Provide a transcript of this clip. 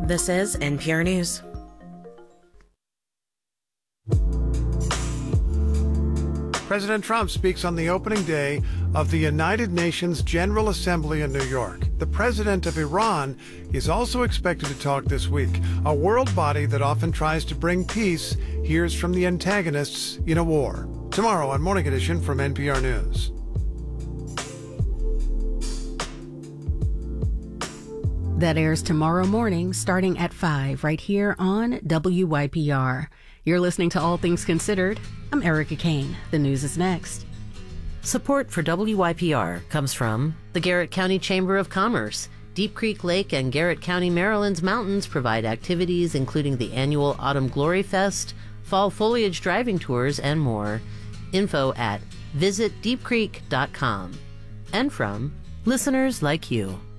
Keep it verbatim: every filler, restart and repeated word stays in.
This is N P R News. President Trump speaks on the opening day of the United Nations General Assembly in New York. The president of Iran is also expected to talk this week. A world body that often tries to bring peace hears from the antagonists in a war. Tomorrow on Morning Edition from N P R News. That airs tomorrow morning starting at five right here on W Y P R. You're listening to All Things Considered. I'm Erica Kane. The news is next. Support for W Y P R comes from the Garrett County Chamber of Commerce. Deep Creek Lake and Garrett County, Maryland's mountains provide activities including the annual Autumn Glory Fest, fall foliage driving tours, and more. Info at visit deep creek dot com. And from listeners like you.